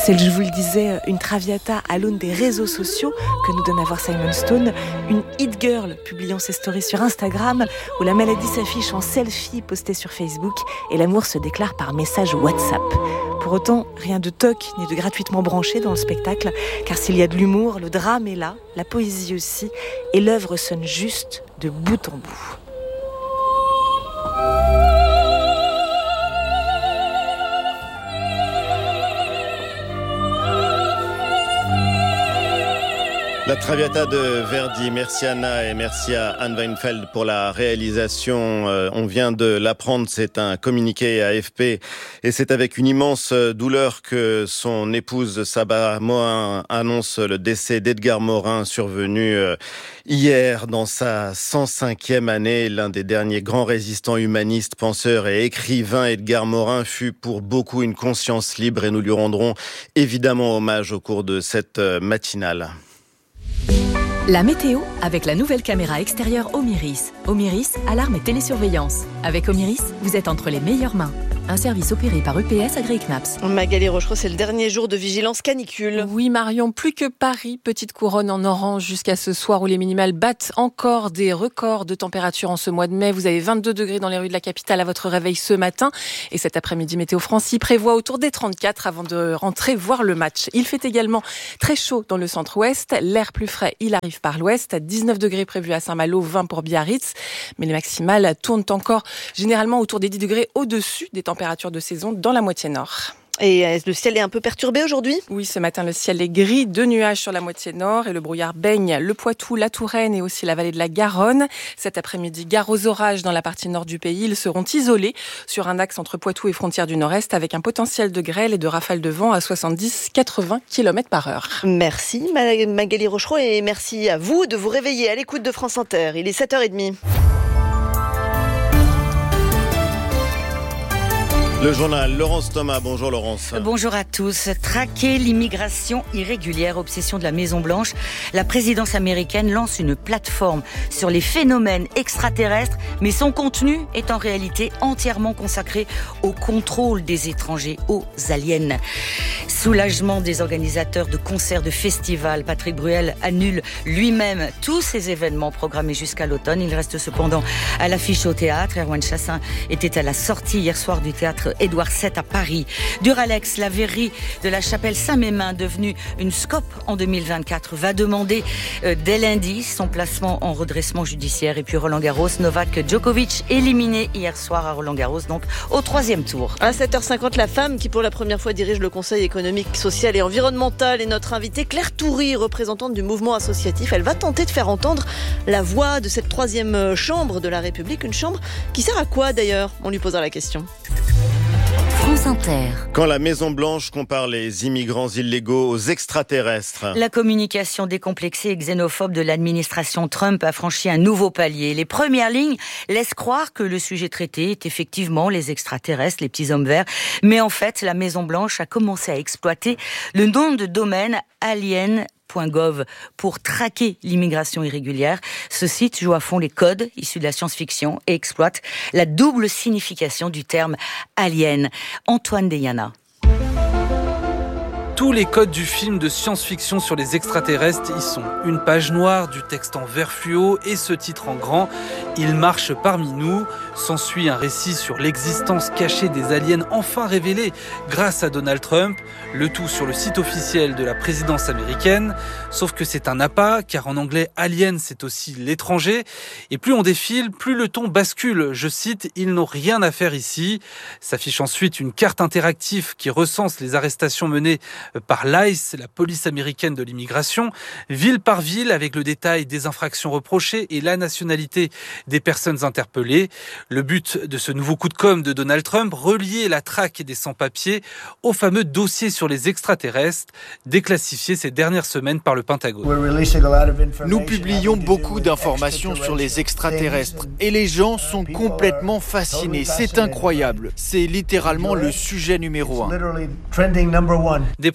C'est, je vous le disais, une traviata à l'aune des réseaux sociaux que nous donne à voir Simon Stone. Une hit girl publiant ses stories sur Instagram, où la maladie s'affiche en selfie posté sur Facebook et l'amour se déclare par message WhatsApp. Pour autant, rien de toc ni de gratuitement branché dans le spectacle, car s'il y a de l'humour, le drame est là, la poésie aussi, et l'œuvre sonne juste de bout en bout. La Traviata de Verdi, merci Anna et merci à Anne Weinfeld pour la réalisation. On vient de l'apprendre, c'est un communiqué AFP et c'est avec une immense douleur que son épouse Saba Mohin annonce le décès d'Edgar Morin survenu hier dans sa 105e année. L'un des derniers grands résistants humanistes, penseurs et écrivains, Edgar Morin fut pour beaucoup une conscience libre et nous lui rendrons évidemment hommage au cours de cette matinale. La météo avec la nouvelle caméra extérieure Omiris. Omiris, alarme et télésurveillance. Avec Omiris, vous êtes entre les meilleures mains. Un service opéré par EPS AgriCnaps. Magali Rochereau, c'est le dernier jour de vigilance canicule. Oui Marion, plus que Paris, petite couronne en orange jusqu'à ce soir où les minimales battent encore des records de température en ce mois de mai. Vous avez 22 degrés dans les rues de la capitale à votre réveil ce matin. Et cet après-midi, Météo France y prévoit autour des 34 avant de rentrer voir le match. Il fait également très chaud dans le centre-ouest. L'air plus frais, il arrive par l'ouest. 19 degrés prévus à Saint-Malo, 20 pour Biarritz. Mais les maximales tournent encore généralement autour des 10 degrés au-dessus des températures de saison dans la moitié nord. Et le ciel est un peu perturbé aujourd'hui ? Oui, ce matin, le ciel est gris, 2 nuages sur la moitié nord et le brouillard baigne le Poitou, la Touraine et aussi la vallée de la Garonne. Cet après-midi, gare aux orages dans la partie nord du pays. Ils seront isolés sur un axe entre Poitou et frontières du nord-est avec un potentiel de grêle et de rafales de vent à 70-80 km/h. Merci Magali Rochereau et merci à vous de vous réveiller à l'écoute de France Inter. Il est 7h30. Le journal, Laurence Thomas. Bonjour Laurence. Bonjour à tous. Traquer l'immigration irrégulière, obsession de la Maison-Blanche. La présidence américaine lance une plateforme sur les phénomènes extraterrestres, mais son contenu est en réalité entièrement consacré au contrôle des étrangers, aux aliens. Soulagement des organisateurs de concerts, de festivals. Patrick Bruel annule lui-même tous ces événements programmés jusqu'à l'automne. Il reste cependant à l'affiche au théâtre. Erwan Chassin était à la sortie hier soir du théâtre Édouard VII à Paris. Duralex, la verrerie de la chapelle Saint-Mémin, devenue une SCOP en 2024, va demander dès lundi son placement en redressement judiciaire. Et puis Roland Garros, Novak Djokovic éliminé hier soir à Roland Garros, donc au 3e tour. À 7h50, la femme qui pour la première fois dirige le Conseil économique, social et environnemental est notre invitée Claire Toury, représentante du mouvement associatif. Elle va tenter de faire entendre la voix de cette 3e chambre de la République, une chambre qui sert à quoi d'ailleurs ? On lui posera la question. France Inter. Quand la Maison-Blanche compare les immigrants illégaux aux extraterrestres. La communication décomplexée et xénophobe de l'administration Trump a franchi un nouveau palier. Les premières lignes laissent croire que le sujet traité est effectivement les extraterrestres, les petits hommes verts. Mais en fait, la Maison-Blanche a commencé à exploiter le nom de domaine alien.gov pour traquer l'immigration irrégulière. Ce site joue à fond les codes issus de la science-fiction et exploite la double signification du terme alien. Antoine Deyana. Tous les codes du film de science-fiction sur les extraterrestres y sont. Une page noire, du texte en vert fluo et ce titre en grand. Ils marchent parmi nous. S'ensuit un récit sur l'existence cachée des aliens enfin révélés grâce à Donald Trump. Le tout sur le site officiel de la présidence américaine. Sauf que c'est un appât, car en anglais, alien, c'est aussi l'étranger. Et plus on défile, plus le ton bascule. Je cite, ils n'ont rien à faire ici. S'affiche ensuite une carte interactive qui recense les arrestations menées par l'ICE, la police américaine de l'immigration, ville par ville, avec le détail des infractions reprochées et la nationalité des personnes interpellées. Le but de ce nouveau coup de com' de Donald Trump, relier la traque des sans-papiers au fameux dossier sur les extraterrestres, déclassifié ces dernières semaines par le Pentagone. Nous publions beaucoup d'informations sur les extraterrestres et les gens sont complètement fascinés. C'est incroyable. C'est littéralement le sujet numéro 1. Des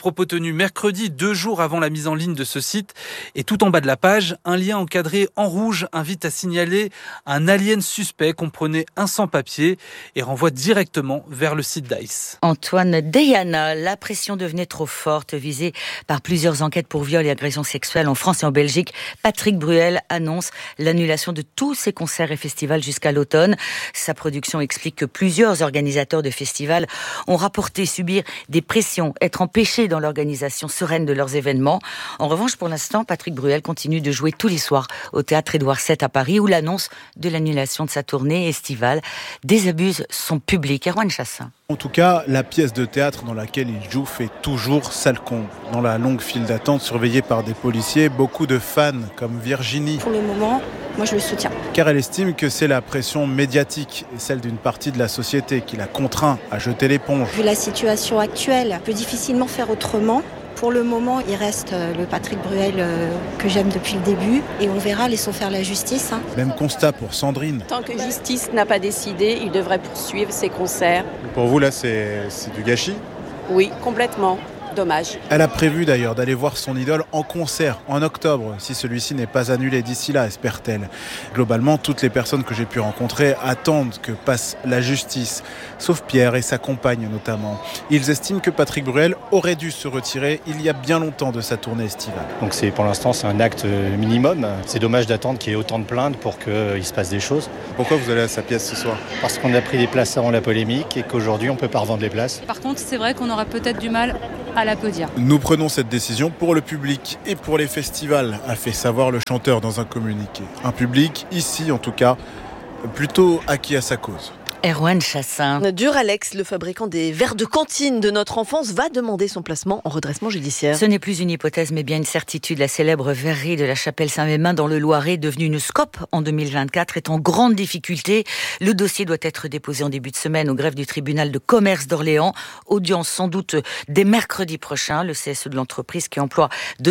propos tenus mercredi, 2 jours avant la mise en ligne de ce site. Et tout en bas de la page, un lien encadré en rouge invite à signaler un alien suspect, comprenez un sans-papier, et renvoie directement vers le site d'ICE. Antoine Deyana, la pression devenait trop forte, visée par plusieurs enquêtes pour viol et agressions sexuelles en France et en Belgique. Patrick Bruel annonce l'annulation de tous ses concerts et festivals jusqu'à l'automne. Sa production explique que plusieurs organisateurs de festivals ont rapporté subir des pressions, être empêchés dans l'organisation sereine de leurs événements. En revanche, pour l'instant, Patrick Bruel continue de jouer tous les soirs au Théâtre Édouard VII à Paris, où l'annonce de l'annulation de sa tournée estivale désabuse son public. Erwan Chassin. En tout cas, la pièce de théâtre dans laquelle il joue fait toujours salle comble. Dans la longue file d'attente surveillée par des policiers, beaucoup de fans comme Virginie. Pour le moment, moi je le soutiens. Car elle estime que c'est la pression médiatique et celle d'une partie de la société qui l'a contraint à jeter l'éponge. Vu la situation actuelle, on peut difficilement faire autrement. Pour le moment, il reste le Patrick Bruel que j'aime depuis le début et on verra, laissons faire la justice. Même constat pour Sandrine. Tant que justice n'a pas décidé, il devrait poursuivre ses concerts. Pour vous, là, c'est du gâchis ? Oui, complètement. Dommage. Elle a prévu d'ailleurs d'aller voir son idole en concert en octobre, si celui-ci n'est pas annulé d'ici là, espère-t-elle. Globalement, toutes les personnes que j'ai pu rencontrer attendent que passe la justice, sauf Pierre et sa compagne notamment. Ils estiment que Patrick Bruel aurait dû se retirer il y a bien longtemps de sa tournée estivale. Donc pour l'instant, c'est un acte minimum. C'est dommage d'attendre qu'il y ait autant de plaintes pour qu'il se passe des choses. Pourquoi vous allez à sa pièce ce soir ? Parce qu'on a pris des places avant la polémique et qu'aujourd'hui, on ne peut pas revendre les places. Par contre, c'est vrai qu'on aura peut-être du mal à l'applaudir. Nous prenons cette décision pour le public et pour les festivals, a fait savoir le chanteur dans un communiqué. Un public, ici en tout cas, plutôt acquis à sa cause. Erwan Chassin. Duralex, le fabricant des verres de cantine de notre enfance, va demander son placement en redressement judiciaire. Ce n'est plus une hypothèse, mais bien une certitude. La célèbre verrerie de la Chapelle-Saint-Mémin dans le Loiret, devenue une SCOP en 2024, est en grande difficulté. Le dossier doit être déposé en début de semaine au greffe du tribunal de commerce d'Orléans. Audience sans doute dès mercredi prochain. Le CSE de l'entreprise, qui emploie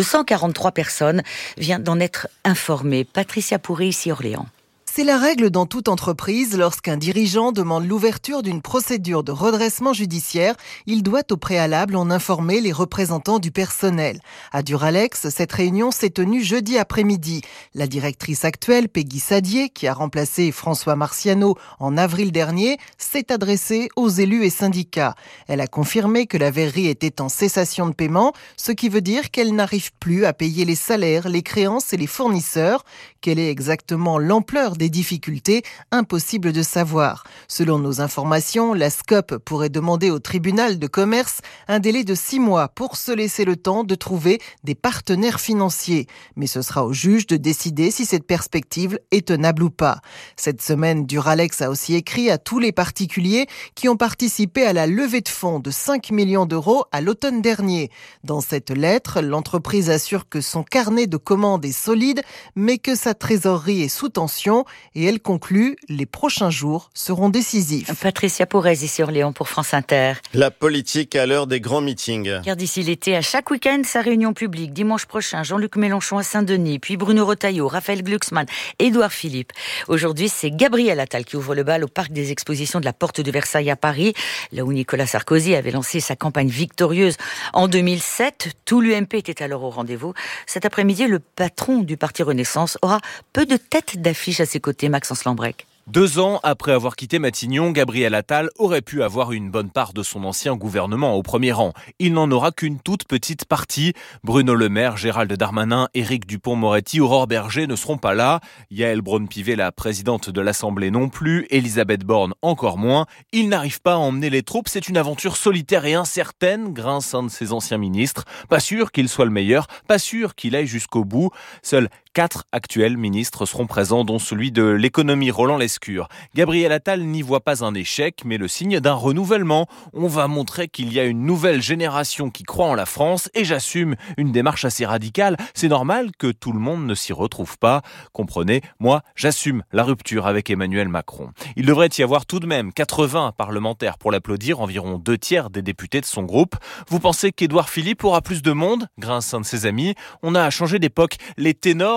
243 personnes, vient d'en être informé. Patricia Pourry, ici Orléans. C'est la règle dans toute entreprise. Lorsqu'un dirigeant demande l'ouverture d'une procédure de redressement judiciaire, il doit au préalable en informer les représentants du personnel. À Duralex, cette réunion s'est tenue jeudi après-midi. La directrice actuelle, Peggy Sadier, qui a remplacé François Marciano en avril dernier, s'est adressée aux élus et syndicats. Elle a confirmé que la verrerie était en cessation de paiement, ce qui veut dire qu'elle n'arrive plus à payer les salaires, les créances et les fournisseurs. Quelle est exactement l'ampleur des difficultés, impossible de savoir. Selon nos informations, la SCOP pourrait demander au tribunal de commerce un délai de 6 mois pour se laisser le temps de trouver des partenaires financiers. Mais ce sera au juge de décider si cette perspective est tenable ou pas. Cette semaine, Duralex a aussi écrit à tous les particuliers qui ont participé à la levée de fonds de 5 millions d'euros à l'automne dernier. Dans cette lettre, l'entreprise assure que son carnet de commandes est solide, mais que sa trésorerie est sous tension. Et elle conclut, les prochains jours seront décisifs. Patricia Pourrez, ici Orléans pour France Inter. La politique à l'heure des grands meetings. Car d'ici l'été, à chaque week-end, sa réunion publique. Dimanche prochain, Jean-Luc Mélenchon à Saint-Denis, puis Bruno Retailleau, Raphaël Glucksmann, Édouard Philippe. Aujourd'hui, c'est Gabriel Attal qui ouvre le bal au parc des expositions de la Porte de Versailles à Paris, là où Nicolas Sarkozy avait lancé sa campagne victorieuse en 2007. Tout l'UMP était alors au rendez-vous. Cet après-midi, le patron du Parti Renaissance aura peu de têtes d'affiche à ses côté, Maxence Lambrec. 2 ans après avoir quitté Matignon, Gabriel Attal aurait pu avoir une bonne part de son ancien gouvernement au premier rang. Il n'en aura qu'une toute petite partie. Bruno Le Maire, Gérald Darmanin, Éric Dupond-Moretti, Aurore Berger ne seront pas là. Yaël Braun-Pivet, la présidente de l'Assemblée non plus. Elisabeth Borne encore moins. Il n'arrive pas à emmener les troupes. C'est une aventure solitaire et incertaine, grince un de ses anciens ministres. Pas sûr qu'il soit le meilleur, pas sûr qu'il aille jusqu'au bout. Seuls 4 actuels ministres seront présents, dont celui de l'économie, Roland Lescure. Gabriel Attal n'y voit pas un échec, mais le signe d'un renouvellement. On va montrer qu'il y a une nouvelle génération qui croit en la France, et j'assume une démarche assez radicale. C'est normal que tout le monde ne s'y retrouve pas. Comprenez, moi, j'assume la rupture avec Emmanuel Macron. Il devrait y avoir tout de même 80 parlementaires pour l'applaudir, environ 2/3 des députés de son groupe. Vous pensez qu'Édouard Philippe aura plus de monde ? Grince un de ses amis. On a changé d'époque. Les ténors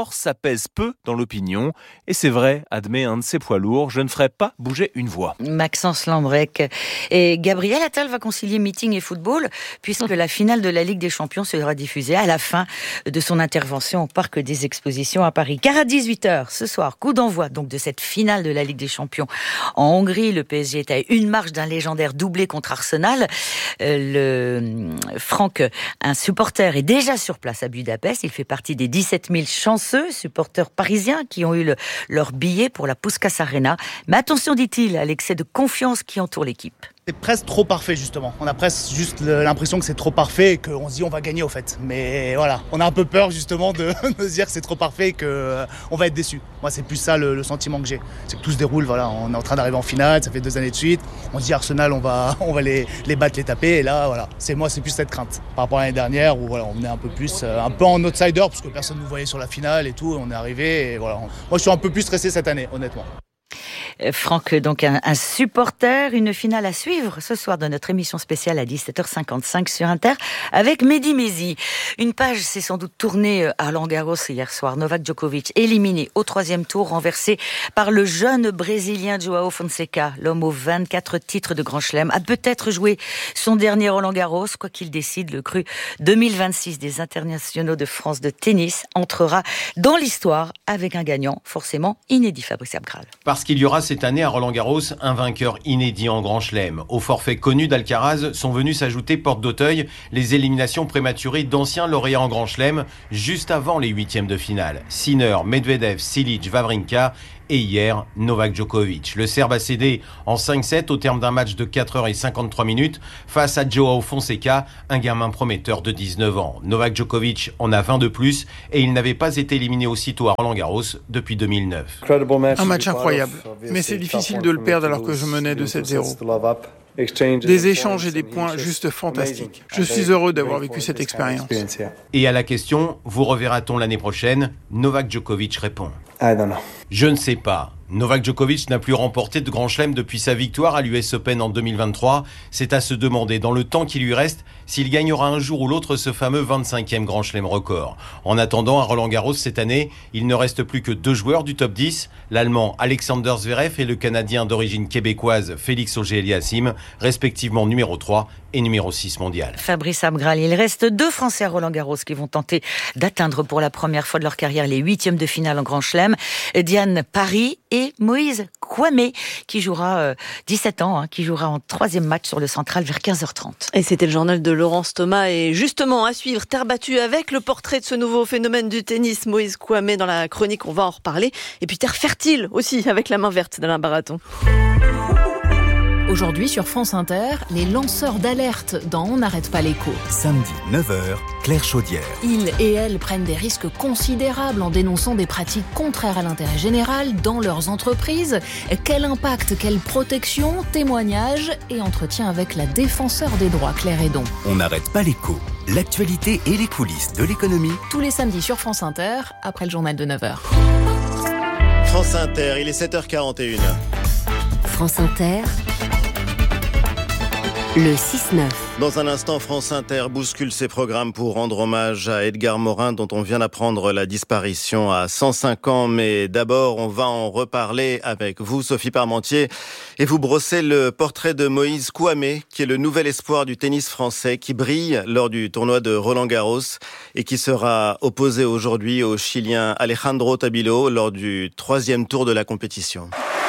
sport, ça pèse peu dans l'opinion. Et c'est vrai, admet un de ses poids lourds, je ne ferai pas bouger une voix. Maxence Lambrec. Et Gabriel Attal va concilier meeting et football, puisque la finale de la Ligue des Champions sera diffusée à la fin de son intervention au Parc des Expositions à Paris. Car à 18h, ce soir, coup d'envoi donc de cette finale de la Ligue des Champions en Hongrie. Le PSG est à une marche d'un légendaire doublé contre Arsenal. Franck, un supporter, est déjà sur place à Budapest. Il fait partie des 17 000 chanceux supporters parisiens qui ont eu leur billet pour la Puskás Arena. Mais attention, dit-il, à l'excès de confiance qui entoure l'équipe. C'est presque trop parfait justement. On a presque juste l'impression que c'est trop parfait et qu'on se dit on va gagner au fait. Mais voilà, on a un peu peur justement de se dire que c'est trop parfait et qu'on va être déçu. Moi c'est plus ça le sentiment que j'ai. C'est que tout se déroule, voilà, on est en train d'arriver en finale, ça fait 2 années de suite. On se dit Arsenal on va les battre, les taper et là voilà. C'est plus cette crainte par rapport à l'année dernière où voilà, on est un peu en outsider parce que personne ne nous voyait sur la finale et tout. On est arrivé et voilà. Moi je suis un peu plus stressé cette année honnêtement. Franck, donc un supporter, une finale à suivre ce soir de notre émission spéciale à 17h55 sur Inter avec Mehdi Maizi. Une page s'est sans doute tournée à Roland-Garros hier soir. Novak Djokovic éliminé au 3e tour, renversé par le jeune Brésilien João Fonseca. L'homme aux 24 titres de Grand Chelem a peut-être joué son dernier Roland-Garros. Quoi qu'il décide, le cru 2026 des internationaux de France de tennis entrera dans l'histoire avec un gagnant forcément inédit, Fabrice Abgral. Parce qu'il y aura cette année à Roland-Garros un vainqueur inédit en Grand Chelem. Au forfait connu d'Alcaraz sont venus s'ajouter porte d'Auteuil les éliminations prématurées d'anciens lauréats en Grand Chelem juste avant les 8e de finale. Sinner, Medvedev, Cilic, Wawrinka et hier, Novak Djokovic. Le Serbe a cédé en 5-7 au terme d'un match de 4h53 face à João Fonseca, un gamin prometteur de 19 ans. Novak Djokovic en a 20 de plus et il n'avait pas été éliminé aussitôt à Roland-Garros depuis 2009. Un match incroyable, mais c'est difficile de le perdre alors que je menais de 7-0. Des échanges et des points juste fantastiques. Je suis heureux d'avoir vécu cette expérience. Et à la question, vous reverra-t-on l'année prochaine ? Novak Djokovic répond. Je ne sais pas. Novak Djokovic n'a plus remporté de Grand Chelem depuis sa victoire à l'US Open en 2023. C'est à se demander, dans le temps qui lui reste, s'il gagnera un jour ou l'autre ce fameux 25e Grand Chelem record. En attendant, à Roland-Garros cette année, il ne reste plus que 2 joueurs du top 10, l'Allemand Alexander Zverev et le Canadien d'origine québécoise Félix Auger-Aliassime, respectivement numéro 3 et numéro 6 mondial. Fabrice Abgral, il reste 2 Français à Roland-Garros qui vont tenter d'atteindre pour la première fois de leur carrière les 8e de finale en Grand Chelem. Diane Parry et Moïse Kouamé, qui jouera 17 ans, qui jouera en 3e match sur le central vers 15h30. Et c'était le journal de Laurence Thomas. Et justement, à suivre, terre battue avec le portrait de ce nouveau phénomène du tennis, Moïse Kouamé, dans la chronique, on va en reparler. Et puis terre fertile aussi, avec la main verte d'Alain Baraton. Aujourd'hui sur France Inter, les lanceurs d'alerte dans On n'arrête pas l'écho. Samedi 9h, Claire Chaudière. Ils et elles prennent des risques considérables en dénonçant des pratiques contraires à l'intérêt général dans leurs entreprises. Quel impact, quelle protection, témoignages et entretien avec la défenseur des droits Claire Hédon. On n'arrête pas l'écho. L'actualité et les coulisses de l'économie. Tous les samedis sur France Inter, après le journal de 9h. France Inter, il est 7h41. France Inter, le 6-9. Dans un instant, France Inter bouscule ses programmes pour rendre hommage à Edgar Morin, dont on vient d'apprendre la disparition à 105 ans. Mais d'abord, on va en reparler avec vous, Sophie Parmentier, et vous brosser le portrait de Moïse Kouamé, qui est le nouvel espoir du tennis français, qui brille lors du tournoi de Roland-Garros et qui sera opposé aujourd'hui au Chilien Alejandro Tabilo lors du 3e tour de la compétition.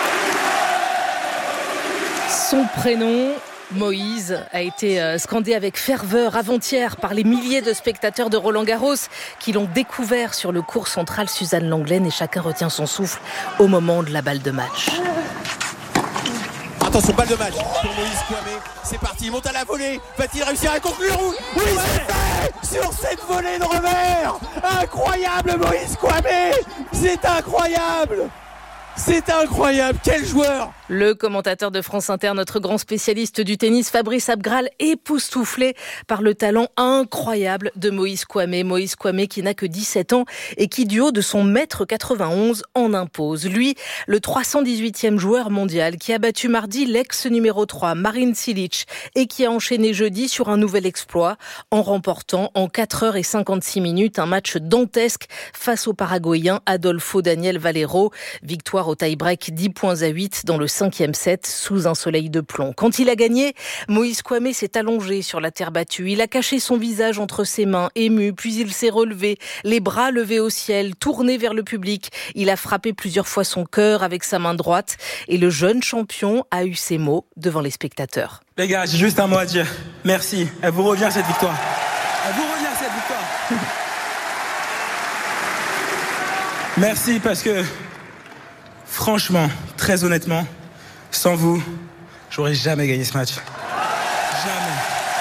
Son prénom, Moïse, a été scandé avec ferveur avant-hier par les milliers de spectateurs de Roland-Garros qui l'ont découvert sur le court central Suzanne Lenglen, et chacun retient son souffle au moment de la balle de match. Attention, balle de match pour Moïse Kouamé. C'est parti, il monte à la volée. Va-t-il réussir à conclure? Oui, c'est fait sur cette volée de revers. Incroyable Moïse Kouamé. C'est incroyable. C'est incroyable, quel joueur! Le commentateur de France Inter, notre grand spécialiste du tennis, Fabrice Abgral, époustouflé par le talent incroyable de Moïse Kouamé. Moïse Kouamé qui n'a que 17 ans et qui, du haut de son 1m91, en impose. Lui, le 318e joueur mondial qui a battu mardi l'ex numéro 3, Marin Cilic, et qui a enchaîné jeudi sur un nouvel exploit en remportant en 4h56 un match dantesque face au Paraguayen Adolfo Daniel Valero. Victoire au tie-break 10-8 dans le 5e set sous un soleil de plomb. Quand il a gagné, Moïse Kouamé s'est allongé sur la terre battue. Il a caché son visage entre ses mains, ému, puis il s'est relevé, les bras levés au ciel, tourné vers le public. Il a frappé plusieurs fois son cœur avec sa main droite et le jeune champion a eu ces mots devant les spectateurs. Les gars, j'ai juste un mot à dire. Merci. Elle vous revient cette victoire. Elle vous revient cette victoire. Merci parce que franchement, très honnêtement, sans vous, j'aurais jamais gagné ce match. Jamais.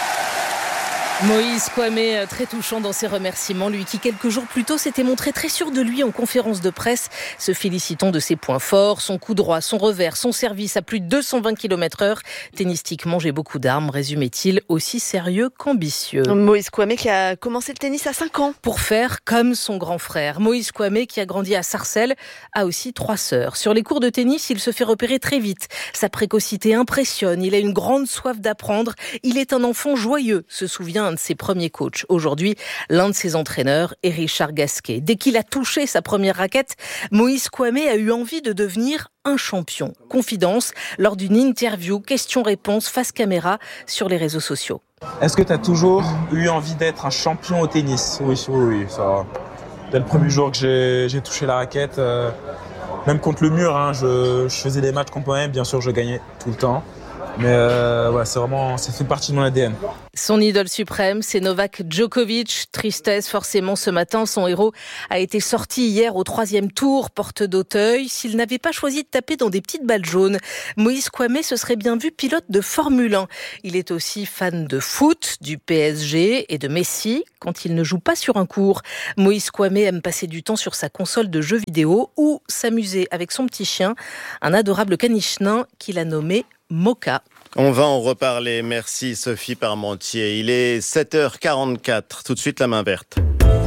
Moïse Kouamé, très touchant dans ses remerciements, lui qui quelques jours plus tôt s'était montré très sûr de lui en conférence de presse, se félicitant de ses points forts, son coup droit, son revers, son service à plus de 220 km/h. Tennistiquement, j'ai beaucoup d'armes, résumait-il, aussi sérieux qu'ambitieux. Moïse Kouamé qui a commencé le tennis à 5 ans. Pour faire comme son grand frère. Moïse Kouamé qui a grandi à Sarcelles a aussi 3 sœurs. Sur les cours de tennis, il se fait repérer très vite. Sa précocité impressionne, il a une grande soif d'apprendre. Il est un enfant joyeux, se souvient un de ses premiers coachs. Aujourd'hui, l'un de ses entraîneurs est Richard Gasquet. Dès qu'il a touché sa première raquette, Moïse Kouamé a eu envie de devenir un champion. Confidence lors d'une interview, questions-réponses face caméra sur les réseaux sociaux. Est-ce que tu as toujours eu envie d'être un champion au tennis ? Oui, ça. Dès le premier jour que j'ai touché la raquette, même contre le mur, je faisais des matchs contre moi-même, bien sûr je gagnais tout le temps. Mais ça fait partie de mon ADN. Son idole suprême, c'est Novak Djokovic. Tristesse forcément ce matin, son héros a été sorti hier au 3e tour, porte d'Auteuil. S'il n'avait pas choisi de taper dans des petites balles jaunes, Moïse Kouamé se serait bien vu pilote de Formule 1. Il est aussi fan de foot, du PSG et de Messi quand il ne joue pas sur un court. Moïse Kouamé aime passer du temps sur sa console de jeux vidéo ou s'amuser avec son petit chien, un adorable caniche nain qu'il a nommé Moka. On va en reparler. Merci Sophie Parmentier. Il est 7h44. Tout de suite la main verte.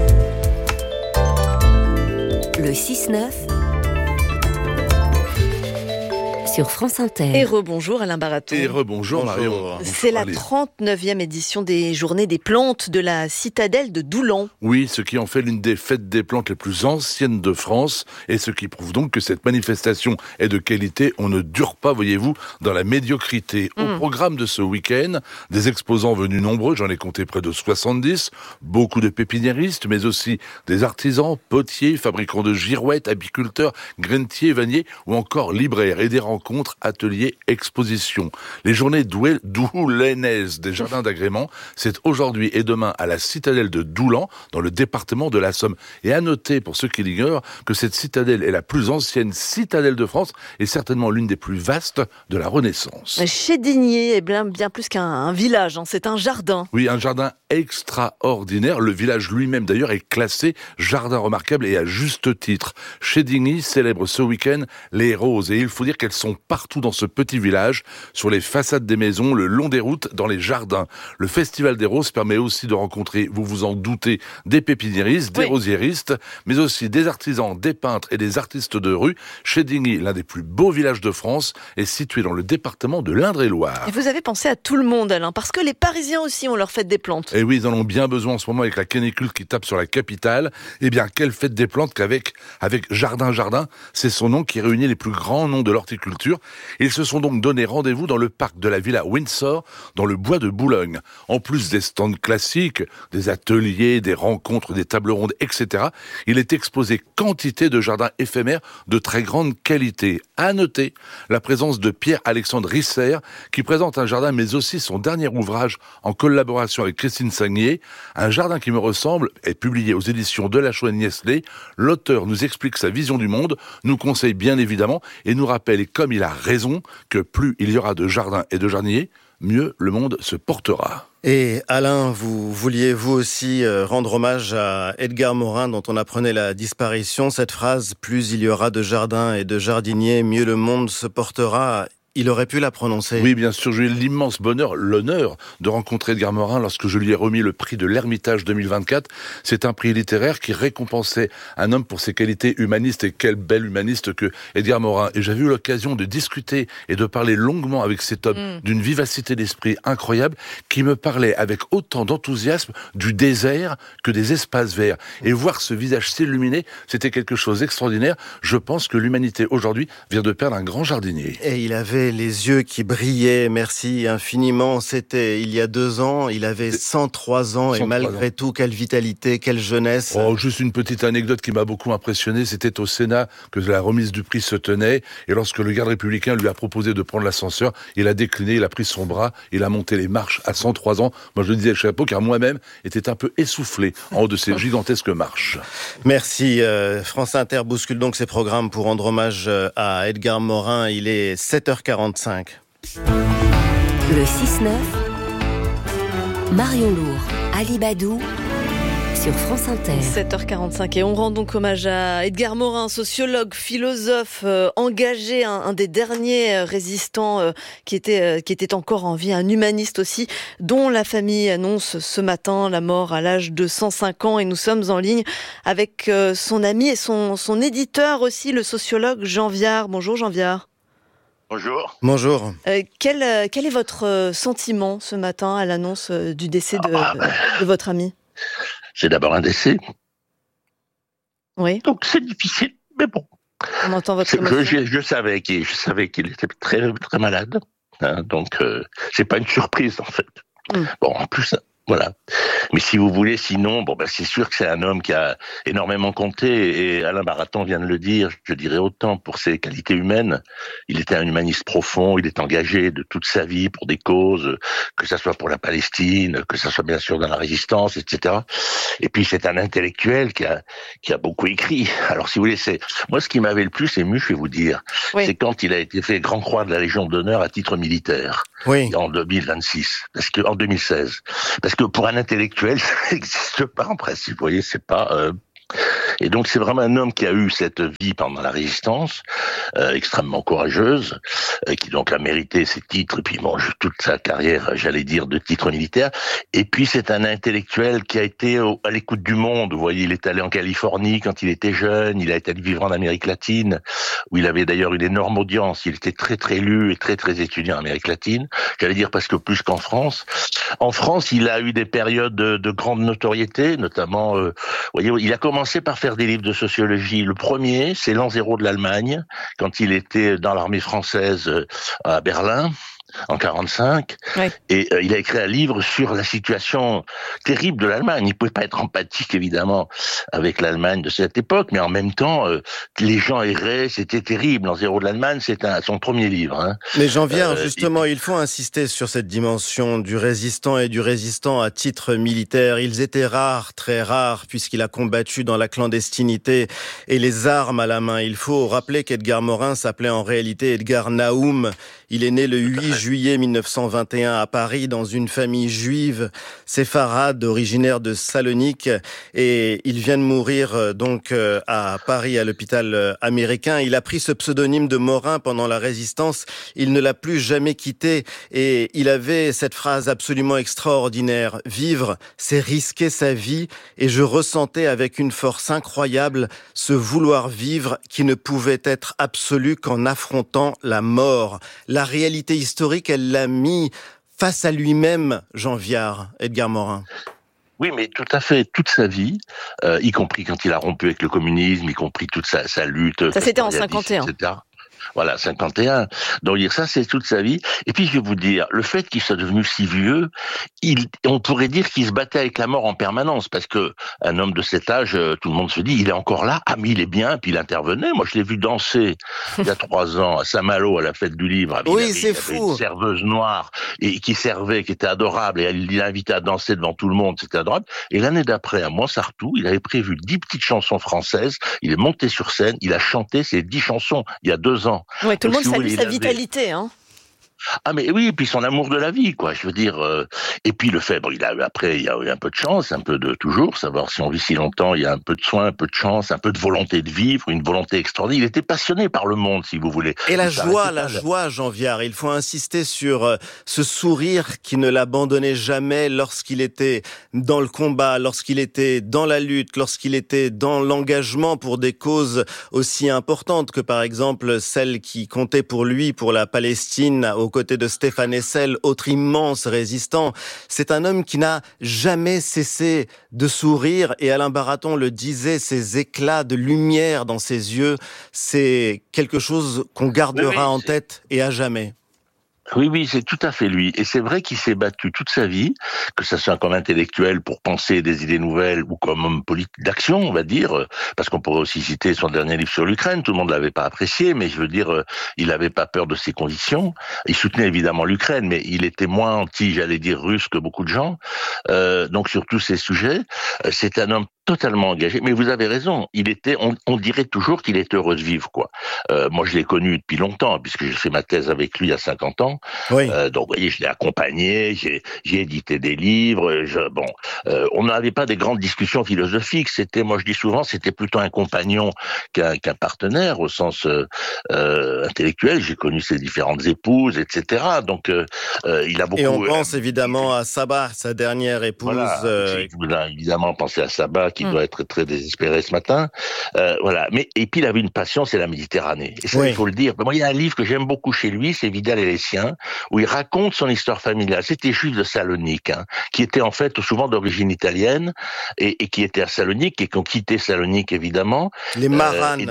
Le 6-9 sur France Inter. Et rebonjour Alain Baraton. Et rebonjour Marion. C'est la 39e édition des Journées des plantes de la citadelle de Doulan. Oui, ce qui en fait l'une des fêtes des plantes les plus anciennes de France et ce qui prouve donc que cette manifestation est de qualité. On ne dure pas, voyez-vous, dans la médiocrité. Au programme de ce week-end, des exposants venus nombreux, j'en ai compté près de 70, beaucoup de pépiniéristes, mais aussi des artisans, potiers, fabricants de girouettes, apiculteurs, grainetiers, vanniers ou encore libraires et des rencontres, ateliers, expositions. Les journées doulanaises des jardins d'agrément, c'est aujourd'hui et demain à la citadelle de Doulan, dans le département de la Somme. Et à noter, pour ceux qui l'ignorent, que cette citadelle est la plus ancienne citadelle de France et certainement l'une des plus vastes de la Renaissance. Chédigny est bien plus qu'un village, c'est un jardin. Oui, un jardin extraordinaire. Le village lui-même d'ailleurs est classé jardin remarquable et à juste titre. Chédigny célèbre ce week-end les roses et il faut dire qu'elles sont partout dans ce petit village, sur les façades des maisons, le long des routes, dans les jardins. Le Festival des Roses permet aussi de rencontrer, vous vous en doutez, des pépiniéristes, des rosiéristes, mais aussi des artisans, des peintres et des artistes de rue. Chédigny, l'un des plus beaux villages de France, est situé dans le département de l'Indre-et-Loire. Et vous avez pensé à tout le monde, Alain, parce que les Parisiens aussi ont leur fête des plantes. Et oui, ils en ont bien besoin en ce moment avec la canicule qui tape sur la capitale. Eh bien, quelle fête des plantes qu'avec Jardin, c'est son nom qui réunit les plus grands noms de l'horticulture. Ils se sont donc donné rendez-vous dans le parc de la Villa Windsor, dans le bois de Boulogne. En plus des stands classiques, des ateliers, des rencontres, des tables rondes, etc., il est exposé quantité de jardins éphémères de très grande qualité. À noter la présence de Pierre-Alexandre Risser, qui présente un jardin, mais aussi son dernier ouvrage en collaboration avec Christine Sagnier. Un jardin qui me ressemble est publié aux éditions de La Chaux-Niestlé. L'auteur nous explique sa vision du monde, nous conseille bien évidemment et nous rappelle, et comme il a raison, que plus il y aura de jardins et de jardiniers, mieux le monde se portera. Et Alain, vous vouliez vous aussi rendre hommage à Edgar Morin dont on apprenait la disparition. Cette phrase, plus il y aura de jardins et de jardiniers, mieux le monde se portera. Il aurait pu la prononcer. Oui, bien sûr. J'ai eu l'immense bonheur, l'honneur de rencontrer Edgar Morin lorsque je lui ai remis le prix de l'Ermitage 2024. C'est un prix littéraire qui récompensait un homme pour ses qualités humanistes. Et quel bel humaniste que Edgar Morin. Et j'avais eu l'occasion de discuter et de parler longuement avec cet homme d'une vivacité d'esprit incroyable qui me parlait avec autant d'enthousiasme du désert que des espaces verts. Et voir ce visage s'illuminer, c'était quelque chose d'extraordinaire. Je pense que l'humanité aujourd'hui vient de perdre un grand jardinier. Et il avait les yeux qui brillaient, merci infiniment. C'était il y a 2 ans, il avait 103 ans et malgré tout, quelle vitalité, quelle jeunesse. Oh, juste une petite anecdote qui m'a beaucoup impressionné, c'était au Sénat que la remise du prix se tenait et lorsque le garde républicain lui a proposé de prendre l'ascenseur, il a décliné, il a pris son bras, il a monté les marches à 103 ans. Moi je le disais le chapeau car moi-même était un peu essoufflé en haut de ces gigantesques marches. Merci. France Inter bouscule donc ses programmes pour rendre hommage à Edgar Morin. Il est 7h45. Le 6-9, Marion Lourd, Ali Badou, sur France Inter. 7h45 et on rend donc hommage à Edgar Morin, sociologue, philosophe, engagé, un des derniers résistants qui était encore en vie, un humaniste aussi, dont la famille annonce ce matin la mort à l'âge de 105 ans. Et nous sommes en ligne avec son ami et son éditeur aussi, le sociologue Jean Viard. Bonjour Jean Viard. Bonjour. Bonjour. Quel est votre sentiment ce matin à l'annonce du décès de votre ami ? C'est d'abord un décès. Oui. Donc c'est difficile, mais bon. On entend votre émotion. Je savais qu'il était très, très malade. Hein, donc c'est pas une surprise en fait. Bon, en plus... Voilà. Mais si vous voulez, sinon, c'est sûr que c'est un homme qui a énormément compté, et Alain Baraton vient de le dire, je dirais autant pour ses qualités humaines. Il était un humaniste profond, il est engagé de toute sa vie pour des causes, que ça soit pour la Palestine, que ça soit bien sûr dans la résistance, etc. Et puis c'est un intellectuel qui a beaucoup écrit. Alors si vous voulez, moi ce qui m'avait le plus ému, je vais vous dire, c'est quand il a été fait Grand Croix de la Légion d'honneur à titre militaire. Oui. En 2016. Parce que pour un intellectuel, ça n'existe pas en principe. Vous voyez, c'est pas... Et donc c'est vraiment un homme qui a eu cette vie pendant la résistance, extrêmement courageuse, qui donc a mérité ses titres, et puis toute sa carrière, j'allais dire, de titre militaire. Et puis c'est un intellectuel qui a été à l'écoute du monde. Vous voyez, il est allé en Californie quand il était jeune, il a été vivre en Amérique latine, où il avait d'ailleurs une énorme audience. Il était très très lu et très très étudié en Amérique latine. J'allais dire parce que plus qu'en France. En France, il a eu des périodes de grande notoriété, notamment, vous voyez, il a commencé par faire des livres de sociologie. Le premier, c'est l'an 0 de l'Allemagne, quand il était dans l'armée française à Berlin, en 45, et il a écrit un livre sur la situation terrible de l'Allemagne. Il pouvait pas être empathique, évidemment, avec l'Allemagne de cette époque, mais en même temps, les gens erraient, c'était terrible. En 0 de l'Allemagne, c'est son premier livre. Hein. Mais Jean Viard, justement, il faut insister sur cette dimension du résistant et du résistant à titre militaire. Ils étaient rares, très rares, puisqu'il a combattu dans la clandestinité et les armes à la main. Il faut rappeler qu'Edgar Morin s'appelait en réalité Edgar Naoum. Il est né le 8 juillet 1921 à Paris dans une famille juive séfarade originaire de Salonique, et il vient de mourir donc à Paris à l'hôpital américain. Il a pris ce pseudonyme de Morin pendant la résistance. Il ne l'a plus jamais quitté, et il avait cette phrase absolument extraordinaire: vivre, c'est risquer sa vie, et je ressentais avec une force incroyable ce vouloir vivre qui ne pouvait être absolu qu'en affrontant la mort. La réalité historique, elle l'a mis face à lui-même, Jean Viard, Edgar Morin. Oui, mais tout à fait, toute sa vie, y compris quand il a rompu avec le communisme, y compris toute sa lutte. Ça, c'était en 51. Etc. Voilà, 51. Donc ça, c'est toute sa vie. Et puis, je vais vous dire, le fait qu'il soit devenu si vieux, on pourrait dire qu'il se battait avec la mort en permanence, parce que un homme de cet âge, tout le monde se dit, il est encore là, ah mais il est bien, puis il intervenait. Moi, je l'ai vu danser il y a 3 ans à Saint-Malo, à la fête du livre. Oui, c'est fou. Il avait une serveuse noire et qui servait, qui était adorable, et il l'invitait à danser devant tout le monde, c'était adorable. Et l'année d'après, à Montsartou, il avait prévu 10 petites chansons françaises, il est monté sur scène, il a chanté ces 10 chansons il y a 2 ans. Ouais, tout le monde salue sa vitalité, hein. Ah mais oui, et puis son amour de la vie, quoi. Je veux dire, et puis le fait, il y a eu un peu de chance, un peu de toujours, savoir si on vit si longtemps, il y a un peu de soin, un peu de chance, un peu de volonté de vivre, une volonté extraordinaire. Il était passionné par le monde, si vous voulez. Et la joie, Jean Viard, il faut insister sur ce sourire qui ne l'abandonnait jamais lorsqu'il était dans le combat, lorsqu'il était dans la lutte, lorsqu'il était dans l'engagement pour des causes aussi importantes que par exemple celle qui comptait pour lui, pour la Palestine, aux côtés de Stéphane Hessel, autre immense résistant. C'est un homme qui n'a jamais cessé de sourire, et Alain Baraton le disait, ces éclats de lumière dans ses yeux, c'est quelque chose qu'on gardera en tête et à jamais. Oui, c'est tout à fait lui. Et c'est vrai qu'il s'est battu toute sa vie, que ça soit comme intellectuel pour penser des idées nouvelles ou comme homme politique d'action, on va dire, parce qu'on pourrait aussi citer son dernier livre sur l'Ukraine. Tout le monde l'avait pas apprécié, mais je veux dire, il n'avait pas peur de ses convictions. Il soutenait évidemment l'Ukraine, mais il était moins anti, j'allais dire, russe que beaucoup de gens. Donc sur tous ces sujets, c'est un homme totalement engagé. Mais vous avez raison, on dirait toujours qu'il est heureux de vivre, quoi. Moi, je l'ai connu depuis longtemps, puisque j'ai fait ma thèse avec lui il y a 50 ans. Oui. Donc, vous voyez, je l'ai accompagné, j'ai édité des livres. On n'avait pas des grandes discussions philosophiques. Moi, je dis souvent, c'était plutôt un compagnon qu'un partenaire au sens intellectuel. J'ai connu ses différentes épouses, etc. Donc, il a beaucoup. Et on pense évidemment à Sabah, sa dernière épouse. Voilà, j'ai évidemment pensé à Sabah, qui doit être très désespéré ce matin. Voilà. Et puis, il avait une passion, c'est la Méditerranée. Et ça, il faut le dire. Moi, il y a un livre que j'aime beaucoup chez lui, c'est Vidal et les siens, où il raconte son histoire familiale. C'était juif de Salonique, qui était en fait souvent d'origine italienne, et qui était à Salonique, et qui ont quitté Salonique, évidemment. Les Maranes.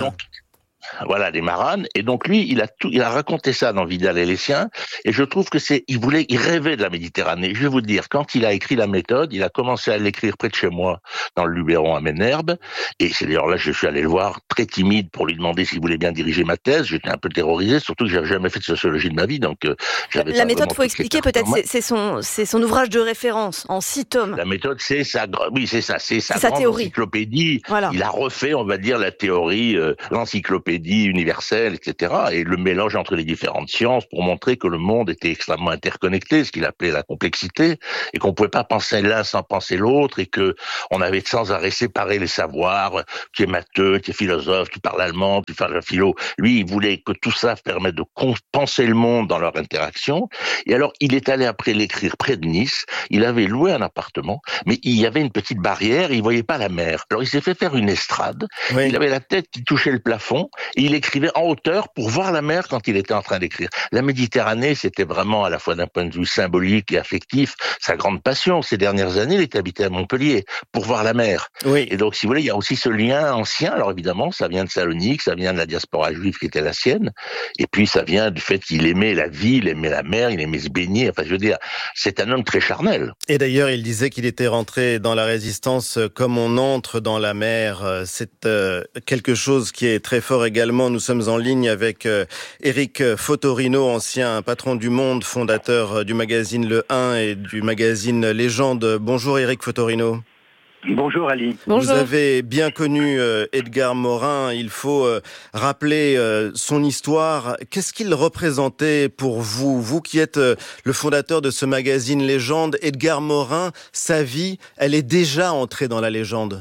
Voilà, les Maranes. Et donc lui, il a raconté ça dans Vidal et les siens. Et je trouve que il rêvait de la Méditerranée. Je vais vous dire, quand il a écrit la méthode, il a commencé à l'écrire près de chez moi, dans le Luberon à Ménherbe. Et c'est d'ailleurs là que je suis allé le voir, très timide, pour lui demander s'il voulait bien diriger ma thèse. J'étais un peu terrorisé, surtout que j'avais jamais fait de sociologie de ma vie, donc j'avais la méthode, faut expliquer peut-être, c'est son ouvrage de référence en 6 tomes. La méthode, c'est sa grande théorie. Encyclopédie. Voilà. Il a refait, on va dire, la théorie, l'encyclopédie universelle, etc. Et le mélange entre les différentes sciences pour montrer que le monde était extrêmement interconnecté, ce qu'il appelait la complexité, et qu'on pouvait pas penser l'un sans penser l'autre, et que on avait sans arrêt séparé les savoirs. Tu es matheux, tu es philosophe, tu parles allemand, tu parles philo. Lui, il voulait que tout ça permette de penser le monde dans leur interaction. Et alors, il est allé après l'écrire près de Nice. Il avait loué un appartement, mais il y avait une petite barrière, et il voyait pas la mer. Alors, il s'est fait faire une estrade. Oui. Il avait la tête qui touchait le plafond, et il écrivait en hauteur pour voir la mer quand il était en train d'écrire. La Méditerranée, c'était vraiment, à la fois d'un point de vue symbolique et affectif, sa grande passion. Ces dernières années, il était habité à Montpellier pour voir la mer. Oui. Et donc, si vous voulez, il y a aussi ce lien ancien. Alors évidemment, ça vient de Salonique, ça vient de la diaspora juive qui était la sienne. Et puis, ça vient du fait qu'il aimait la vie, il aimait la mer, il aimait se baigner. Enfin, je veux dire, c'est un homme très charnel. Et d'ailleurs, il disait qu'il était rentré dans la résistance comme on entre dans la mer. C'est quelque chose qui est très fort également. Nous sommes en ligne avec Éric Fotorino, ancien patron du Monde, fondateur du magazine Le 1 et du magazine Légende. Bonjour Éric Fotorino. Bonjour Ali. Bonjour. Vous avez bien connu Edgar Morin. Il faut rappeler son histoire. Qu'est-ce qu'il représentait pour vous? Vous qui êtes le fondateur de ce magazine Légende, Edgar Morin, sa vie, elle est déjà entrée dans la légende.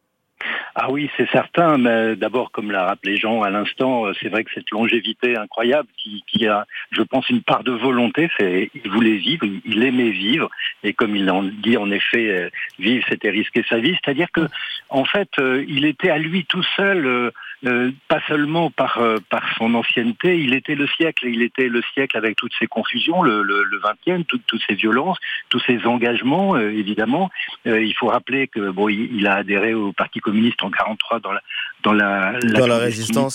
Ah oui, c'est certain, mais d'abord, comme l'a rappelé Jean à l'instant, c'est vrai que cette longévité incroyable qui a, je pense, une part de volonté, il voulait vivre, il aimait vivre, et comme il en dit, en effet, vivre, c'était risquer sa vie, c'est-à-dire que, en fait, il était à lui tout seul, pas seulement par son ancienneté, il était le siècle avec toutes ses confusions, le 20e, toutes ses violences, tous ses engagements, évidemment. Il faut rappeler que bon, il a adhéré au Parti communiste en 1943 dans la résistance.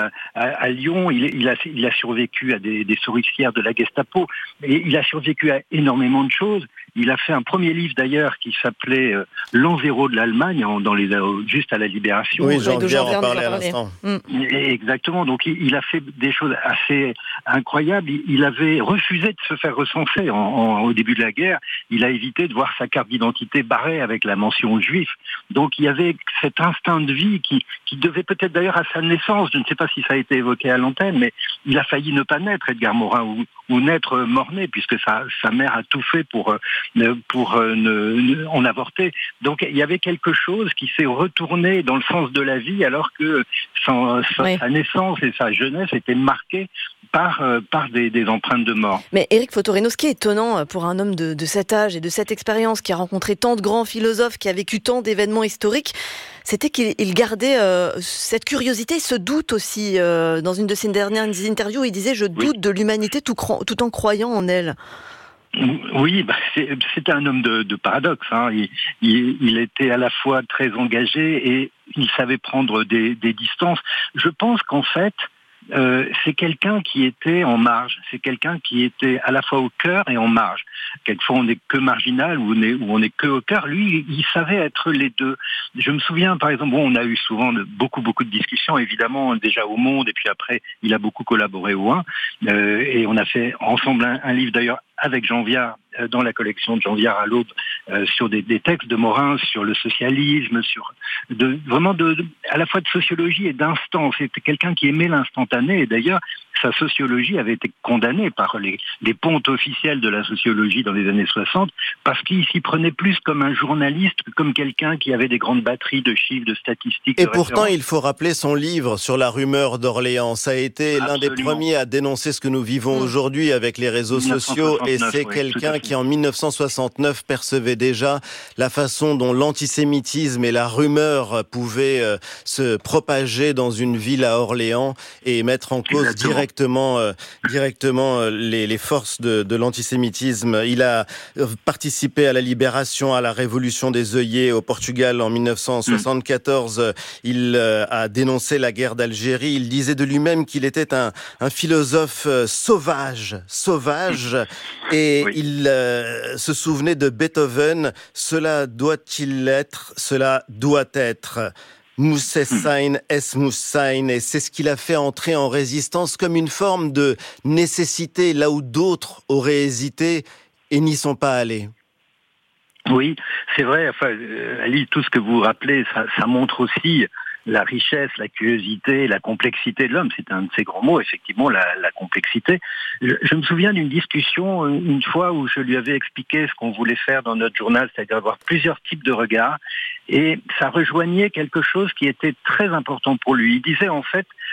À Lyon, il a survécu à des souricières de la Gestapo, et il a survécu à énormément de choses. Il a fait un premier livre d'ailleurs qui s'appelait L'an zéro de l'Allemagne, juste à la Libération. Oui, j'en viens en parler à l'instant. Exactement, donc il a fait des choses assez incroyables. Il avait refusé de se faire recenser au début de la guerre. Il a évité de voir sa carte d'identité barrée avec la mention juif. Donc il y avait cette instinct de vie qui devait peut-être d'ailleurs à sa naissance, je ne sais pas si ça a été évoqué à l'antenne, mais il a failli ne pas naître, Edgar Morin, ou naître mort-né, puisque sa mère a tout fait pour en avorter. Donc il y avait quelque chose qui s'est retourné dans le sens de la vie, alors que sa naissance et sa jeunesse étaient marquées par des empreintes de mort. Mais Éric Fotorino, ce qui est étonnant pour un homme de cet âge et de cette expérience, qui a rencontré tant de grands philosophes, qui a vécu tant d'événements historiques, c'était qu'il gardait cette curiosité, ce doute aussi. Dans une de ses dernières interviews, il disait « Je doute de l'humanité tout en croyant en elle ». Oui, c'était un homme de paradoxe. Hein. Il était à la fois très engagé et il savait prendre des distances. Je pense qu'en fait, c'est quelqu'un qui était en marge, c'est quelqu'un qui était à la fois au cœur et en marge. Quelquefois on n'est que marginal ou on n'est que au cœur. Lui, il savait être les deux. Je me souviens par exemple, on a eu souvent beaucoup de discussions, évidemment déjà au Monde, et puis après il a beaucoup collaboré au 1, et on a fait ensemble un livre d'ailleurs avec Jean Viard, dans la collection de Jean Viard à l'Aube, sur des textes de Morin, sur le socialisme, à la fois de sociologie et d'instant. C'était quelqu'un qui aimait l'instantané, et d'ailleurs, sa sociologie avait été condamnée par les pontes officielles de la sociologie dans les années 60, parce qu'il s'y prenait plus comme un journaliste que comme quelqu'un qui avait des grandes batteries de chiffres, de statistiques. Et pourtant, il faut rappeler son livre sur la rumeur d'Orléans. Ça a été l'un des premiers à dénoncer ce que nous vivons aujourd'hui avec les réseaux sociaux, et c'est quelqu'un qui en 1969 percevait déjà la façon dont l'antisémitisme et la rumeur pouvaient se propager dans une ville à Orléans et mettre en cause directement les forces de l'antisémitisme. Il a participé à la libération, à la révolution des œillets au Portugal en 1974. Il a dénoncé la guerre d'Algérie. Il disait de lui-même qu'il était un philosophe sauvage, et il se souvenait de Beethoven. Cela doit-il être, cela doit être. Muss es sein, es muss sein, et c'est ce qu'il a fait entrer en résistance comme une forme de nécessité, là où d'autres auraient hésité et n'y sont pas allés. Oui, c'est vrai. Enfin, Ali, tout ce que vous rappelez, ça montre aussi la richesse, la curiosité, la complexité de l'homme. C'est un de ces grands mots, effectivement, la complexité. Je me souviens d'une discussion une fois où je lui avais expliqué ce qu'on voulait faire dans notre journal, c'est-à-dire avoir plusieurs types de regards, et ça rejoignait quelque chose qui était très important pour lui. Il disait en fait,